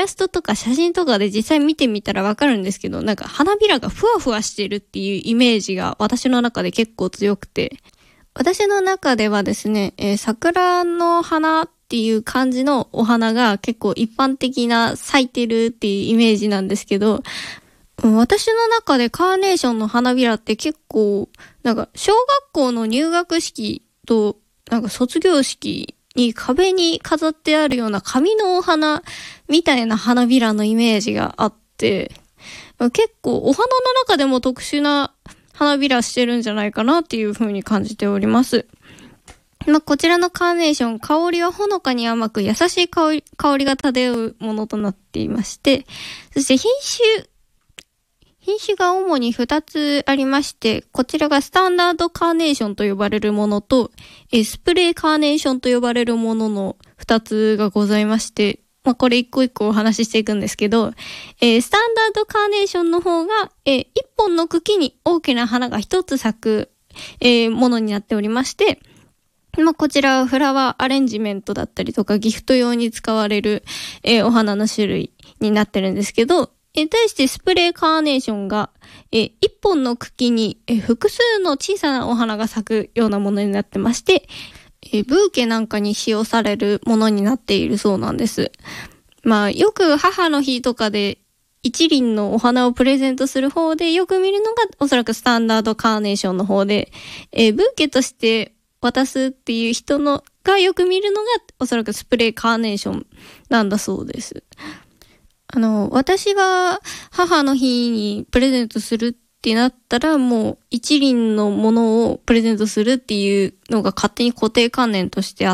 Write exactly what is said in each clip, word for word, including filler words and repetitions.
ラストとか写真とかで実際見てみたらわかるんですけど、なんか花びらがふわふわしてるっていうイメージが私の中で結構強くて、私の中ではですね、えー、桜の花っていう感じのお花が結構一般的な咲いてるっていうイメージなんですけど、私の中でカーネーションの花びらって結構、なんか小学校の入学式となんか卒業式に壁に飾ってあるような紙のお花みたいな花びらのイメージがあって、結構お花の中でも特殊な花びらしてるんじゃないかなっていう風に感じております。まあ、こちらのカーネーション、香りはほのかに甘く優しい香り、香りが漂うものとなっていまして、そして品種、品種が主にふたつありまして、こちらがスタンダードカーネーションと呼ばれるものと、えスプレーカーネーションと呼ばれるもののふたつがございまして、まあ、これ一個一個お話ししていくんですけど、えー、スタンダードカーネーションの方が、えー、一本の茎に大きな花が一つ咲く、えー、ものになっておりまして、まあ、こちらはフラワーアレンジメントだったりとかギフト用に使われる、えー、お花の種類になってるんですけど、えー、対してスプレーカーネーションが、えー、一本の茎に、えー、複数の小さなお花が咲くようなものになってまして、えー、ブーケなんかに使用されるものになっているそうなんです。まあ、よく母の日とかで一輪のお花をプレゼントする方でよく見るのがおそらくスタンダードカーネーションの方で、えー、ブーケとして渡すっていう人のがよく見るのがおそらくスプレーカーネーションなんだそうです。あの、私は母の日にプレゼントするってなったらもう一輪のものをプレゼントするっていうのが勝手に固定観念としてあって、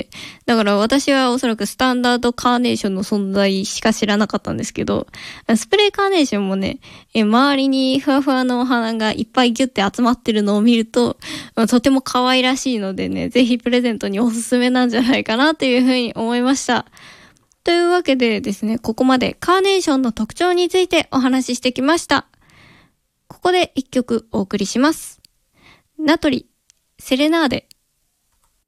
だから私はおそらくスタンダードカーネーションの存在しか知らなかったんですけど、スプレーカーネーションもね、え周りにふわふわのお花がいっぱいギュッて集まってるのを見ると、まあ、とても可愛らしいのでね、ぜひプレゼントにおすすめなんじゃないかなというふうに思いました。というわけでですね、ここまでカーネーションの特徴についてお話ししてきました。ここで一曲お送りします。ナトリ、セレナーデ。